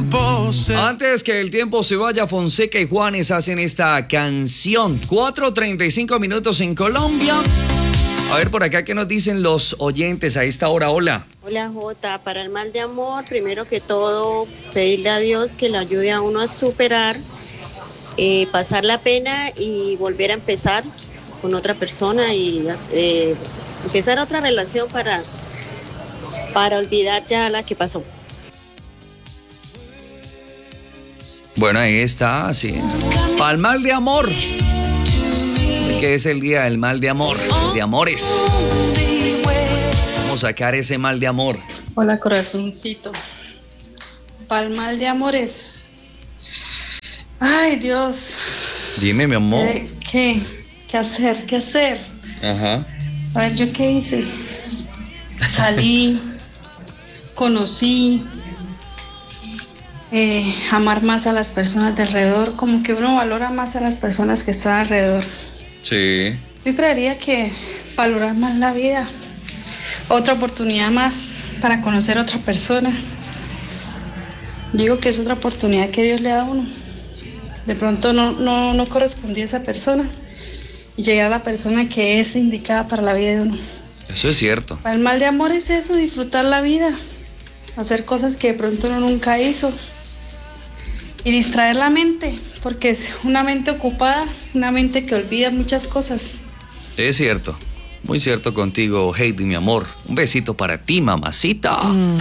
Antes que el tiempo se vaya, Fonseca y Juanes hacen esta canción. 4:35 minutos en Colombia. A ver por acá, ¿qué nos dicen los oyentes a esta hora? Hola. Hola, Jota. Para el mal de amor, primero que todo, pedirle a Dios que le ayude a uno a superar, pasar la pena y volver a empezar con otra persona y empezar otra relación para olvidar ya la que pasó. Bueno, ahí está, sí. Para el mal de amor. Que es el día del mal de amor, de amores. Vamos a sacar ese mal de amor. Hola, corazoncito. Para el mal de amores. Ay, Dios. Dime, mi amor. ¿Qué hacer? ¿Qué hacer? Ajá. A ver, ¿yo qué hice? Salí, conocí, amar más a las personas de alrededor, como que uno valora más a las personas que están alrededor. Sí. Yo creería que valorar más la vida, otra oportunidad más para conocer a otra persona. Digo que es otra oportunidad que Dios le da a uno. De pronto no correspondía a esa persona y llegar a la persona que es indicada para la vida de uno. Eso es cierto. Para el mal de amor es eso, disfrutar la vida, hacer cosas que de pronto uno nunca hizo y distraer la mente, porque es una mente ocupada, una mente que olvida muchas cosas. Es cierto, muy cierto contigo, Heidi, mi amor. Un besito para ti, mamacita.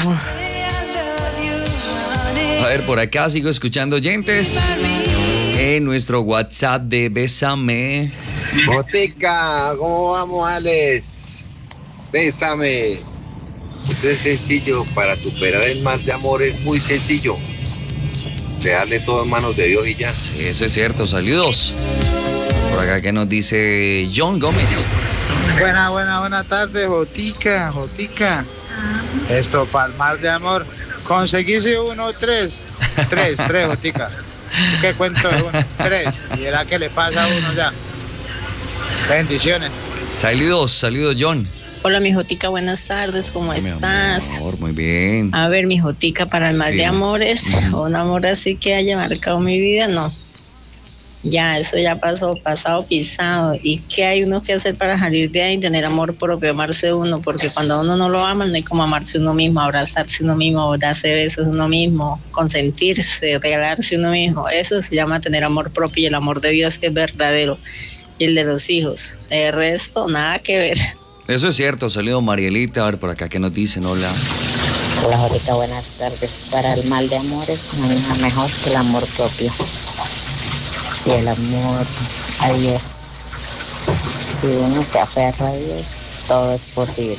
A ver, por acá sigo escuchando oyentes en nuestro WhatsApp de Bésame. Botica, ¿cómo vamos, Alex? Bésame. Eso es sencillo, para superar el mal de amor es muy sencillo. Dejarle todo en manos de Dios y ya. Eso es cierto, saludos. Por acá que nos dice John Gómez. Buena tarde, Jotica. Esto, para el mal de amor. Conseguirse tres, Jotica. ¿Qué cuento de uno? 3. Y era que le pasa a uno ya. Bendiciones. Saludos, John. Hola, mi Jotica, buenas tardes, ¿cómo estás? Mi amor, muy bien. A ver, mi Jotica, para el mal Bien. de amores, un amor así que haya marcado mi vida, no. Ya, eso ya pasó, pasado, pisado. ¿Y qué hay uno que hacer para salir de ahí? Tener amor propio, amarse uno, porque cuando a uno no lo ama, no hay como amarse uno mismo, abrazarse uno mismo, darse besos uno mismo, consentirse, regalarse uno mismo. Eso se llama tener amor propio y el amor de Dios es verdadero. Y el de los hijos. El resto, nada que ver. Eso es cierto, saludos Marielita. A ver por acá que nos dicen, hola. Hola, Jorita, buenas tardes. Para el mal de amores no hay nada mejor que el amor propio y el amor a Dios. Si uno se aferra a Dios, todo es posible.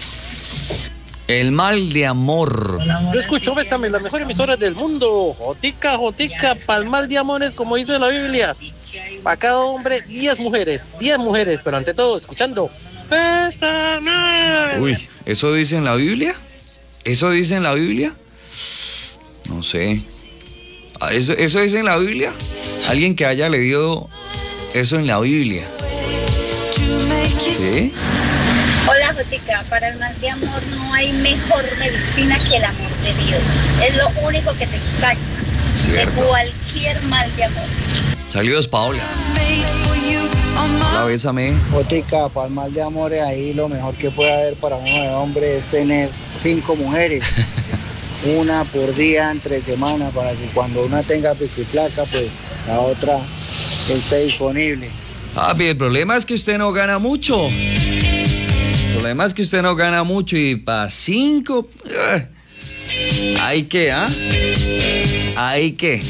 El mal de amor. Yo escucho Bésame, la mejor emisora del mundo. Jotica, para el mal de amores, como dice la Biblia. Para cada hombre, 10 mujeres, pero ante todo, escuchando Bésame. Uy, ¿eso dice en la Biblia? ¿Eso dice en la Biblia? No sé. ¿Eso dice en la Biblia? Alguien que haya leído eso en la Biblia. ¿Sí? Hola, Jotica, para el mal de amor no hay mejor medicina que el amor de Dios. Es lo único que te saca de cualquier mal de amor. Saludos, Paola. Hola, Bésame. Jotica, para el mal de amores, ahí lo mejor que puede haber para uno de hombre es tener 5 mujeres. Una por día entre semana, para que cuando una tenga pico y placa, pues la otra esté disponible. El problema es que usted no gana mucho. El problema es que usted no gana mucho y para 5... Hay que, Hay que.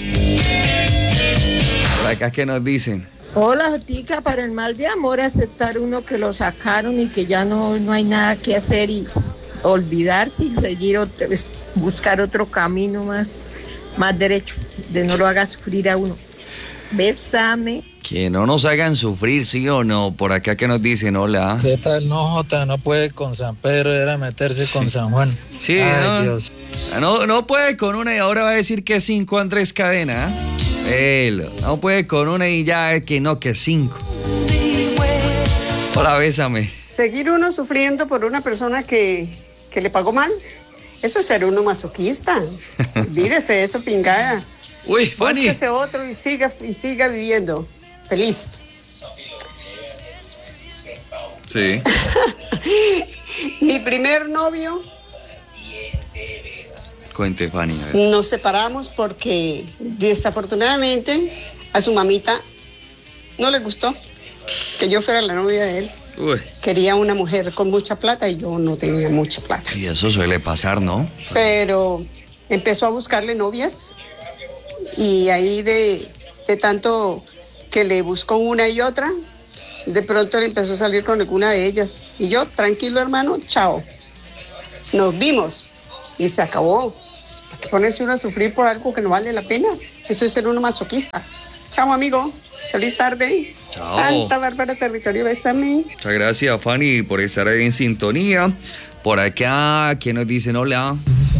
Por acá que nos dicen. Hola, Jotica, para el mal de amor aceptar uno que lo sacaron y que ya no hay nada que hacer y olvidarse y seguir buscar otro camino más derecho, de no lo haga sufrir a uno. Bésame. Que no nos hagan sufrir, ¿sí o no? Por acá que nos dicen, hola. ¿Qué tal? No, Jota, no puede con San Pedro, era meterse con San Juan. Sí, ay, Dios. No puede con una y ahora va a decir que 5 Andrés Cadena. No puede con una y ya que no, que 5. Hola, Bésame. Seguir uno sufriendo por una persona que le pagó mal Eso es ser uno masoquista. Olvídese de esa pingada. Uy, Fanny. Búsquese otro y siga viviendo. Feliz. Sí. Mi primer novio, Cuente, Fanny. A ver. nos separamos porque desafortunadamente a su mamita no le gustó que yo fuera la novia de él. Uy. Quería una mujer con mucha plata y yo no tenía mucha plata. Y eso suele pasar, ¿no? Pero empezó a buscarle novias y ahí de tanto que le buscó una y otra, de pronto le empezó a salir con alguna de ellas. Y yo, tranquilo hermano, chao. Nos vimos y se acabó. ¿Para qué ponerse uno a sufrir por algo que no vale la pena? Eso es ser uno masoquista. Chao amigo, feliz tarde. Chao. Santa Bárbara Territorio, bésame. Muchas gracias, Fanny, por estar ahí en sintonía. Por acá, ¿quién nos dice hola?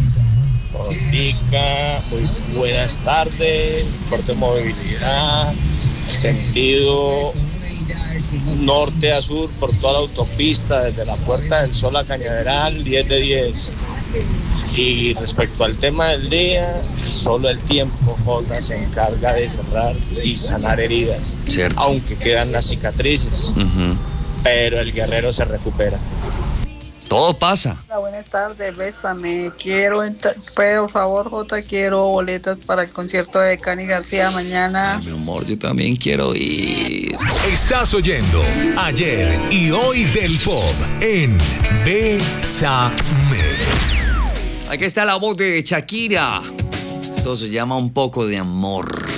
Botica, muy buenas tardes. Fuerte movilidad, sentido norte a sur por toda la autopista, desde la Puerta del Sol a Cañaveral, 10 de 10. Y respecto al tema del día, solo el tiempo, Jota, se encarga de cerrar y sanar heridas. Cierto. Aunque quedan las cicatrices, pero el guerrero se recupera. Todo pasa. Hola, buenas tardes, bésame. Por favor, Jota, quiero boletas para el concierto de Cani García mañana. Ay, mi amor, yo también quiero ir. Estás oyendo Ayer y Hoy del Pop en Bésame. Aquí está la voz de Shakira. Esto se llama Un poco de amor.